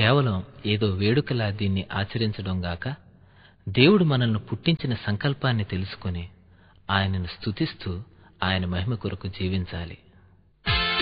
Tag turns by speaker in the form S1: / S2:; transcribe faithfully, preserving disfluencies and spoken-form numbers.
S1: కేవలం ఏదో వేడుకలా దీన్ని ఆచరించడం గాక, దేవుడు మనల్ని పుట్టించిన సంకల్పాన్ని తెలుసుకొని ఆయనను స్తుతిస్తూ ఆయన మహిమ కొరకు జీవించాలి.